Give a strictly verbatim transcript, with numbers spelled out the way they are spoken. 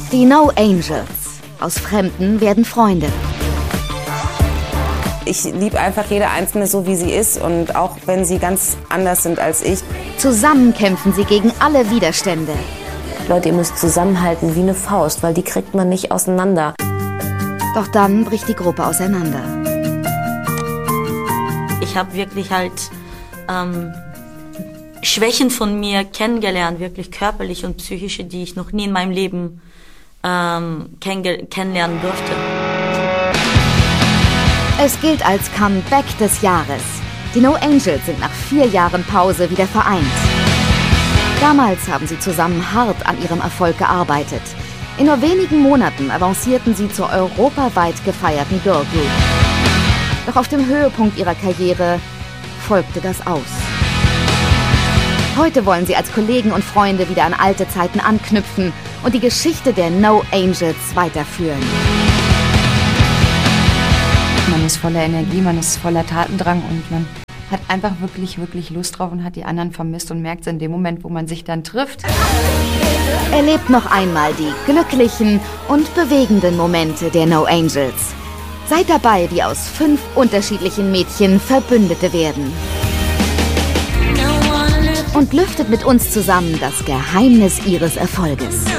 Die No Angels. Aus Fremden werden Freunde. Ich liebe einfach jede Einzelne so, wie sie ist und auch wenn sie ganz anders sind als ich. Zusammen kämpfen sie gegen alle Widerstände. Leute, ihr müsst zusammenhalten wie eine Faust, weil die kriegt man nicht auseinander. Doch dann bricht die Gruppe auseinander. Ich habe wirklich halt ähm, Schwächen von mir kennengelernt, wirklich körperliche und psychische, die ich noch nie in meinem Leben ähm, kenn- kennenlernen durfte. Es gilt als Comeback des Jahres. Die No Angels sind nach vier Jahren Pause wieder vereint. Damals haben sie zusammen hart an ihrem Erfolg gearbeitet. In nur wenigen Monaten avancierten sie zur europaweit gefeierten Girl Group. Doch auf dem Höhepunkt ihrer Karriere folgte das Aus. Heute wollen sie als Kollegen und Freunde wieder an alte Zeiten anknüpfen und die Geschichte der No Angels weiterführen. Man ist voller Energie, man ist voller Tatendrang und man hat einfach wirklich, wirklich Lust drauf und hat die anderen vermisst und merkt es in dem Moment, wo man sich dann trifft. Erlebt noch einmal die glücklichen und bewegenden Momente der No Angels. Seid dabei, wie aus fünf unterschiedlichen Mädchen Verbündete werden. Und lüftet mit uns zusammen das Geheimnis ihres Erfolges.